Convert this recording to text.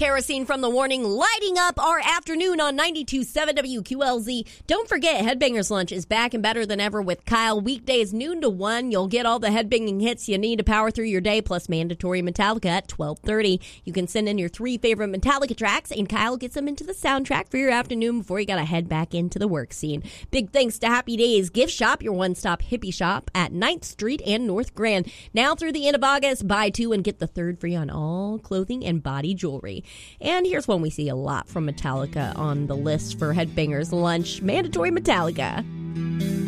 Kerosene from the Warning, lighting up our afternoon on 92.7 WQLZ. Don't forget, Headbangers Lunch is back and better than ever with Kyle. Weekdays noon to 1. You'll get all the headbanging hits you need to power through your day, plus mandatory Metallica at 12:30. You can send in your 3 favorite Metallica tracks, and Kyle gets them into the soundtrack for your afternoon before you got to head back into the work scene. Big thanks to Happy Days Gift Shop, your one-stop hippie shop at 9th Street and North Grand. Now through the end of August, buy 2 and get the 3rd free on all clothing and body jewelry. And here's one we see a lot from Metallica on the list for Headbangers Lunch, mandatory Metallica.